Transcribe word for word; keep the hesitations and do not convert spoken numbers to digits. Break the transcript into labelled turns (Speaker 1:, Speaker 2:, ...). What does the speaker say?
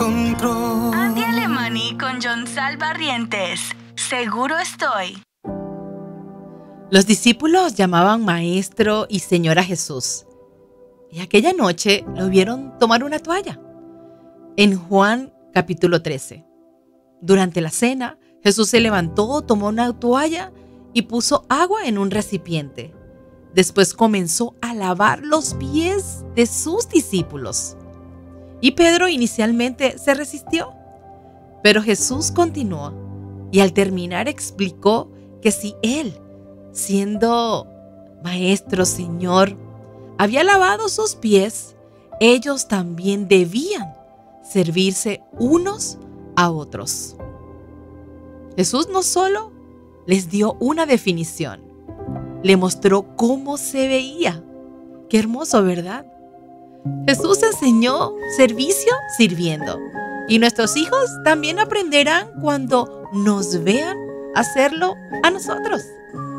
Speaker 1: encontró.
Speaker 2: Andy Alemany con Jonsal Barrientes. Seguro estoy.
Speaker 3: Los discípulos llamaban Maestro y Señor a Jesús. Y aquella noche lo vieron tomar una toalla. En Juan capítulo trece. Durante la cena, Jesús se levantó, tomó una toalla y puso agua en un recipiente. Después comenzó a lavar los pies de sus discípulos. Y Pedro inicialmente se resistió. Pero Jesús continuó y al terminar explicó que si él, siendo Maestro, Señor, había lavado sus pies, ellos también debían servirse unos a otros. Jesús no solo les dio una definición, le mostró cómo se veía. Qué hermoso, ¿verdad? Jesús enseñó servicio sirviendo. Y nuestros hijos también aprenderán cuando nos vean hacerlo a nosotros.